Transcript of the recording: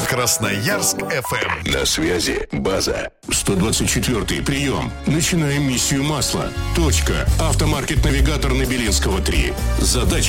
Красноярск FM. На связи база. 124-й прием. Начинаем миссию масла. Точка. Автомаркет-навигатор на Белинского 3. Задача